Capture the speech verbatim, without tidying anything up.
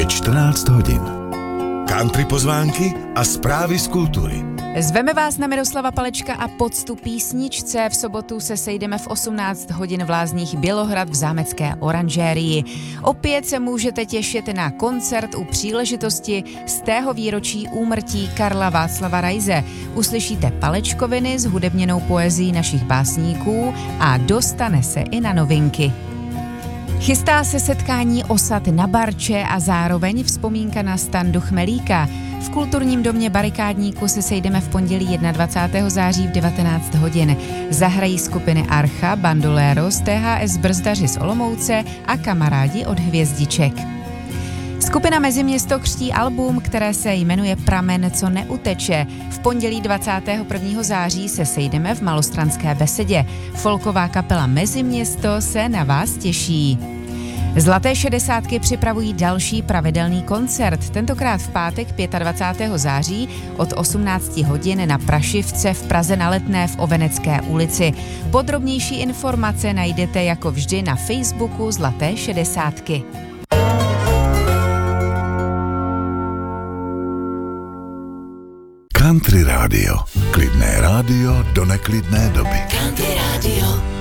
čtrnáct hodin. Country pozvánky a zprávy z kultury. Zveme vás na Miroslava Palečka a poctu písničce. V sobotu se sejdeme v osmnáct hodin v Lázních Bělohrad v zámecké oranžérii. Opět se můžete těšit na koncert u příležitosti z tého výročí úmrtí Karla Václava Raise. Uslyšíte palečkoviny s hudebněnou poezií našich básníků a dostane se i na novinky. Chystá se setkání osad na Barče a zároveň vzpomínka na Standu Chmelíka. V kulturním domě Barikádníku se sejdeme v pondělí dvacátého prvního září v devatenáct hodin. Zahrají skupiny Archa, Bandoléros, T H S Brzdaři z Olomouce a Kamarádi od Hvězdiček. Skupina Meziměsto křtí album, které se jmenuje Pramen, co neuteče. V pondělí dvacátého prvního září se sejdeme v Malostranské besedě. Folková kapela Meziměsto se na vás těší. Zlaté šedesátky připravují další pravidelný koncert, tentokrát v pátek dvacátého pátého září od osmnáct hodin na Prašivce v Praze na Letné v Ovenecké ulici. Podrobnější informace najdete jako vždy na Facebooku Zlaté šedesátky. Country rádio. Klidné rádio do neklidné doby. Country rádio.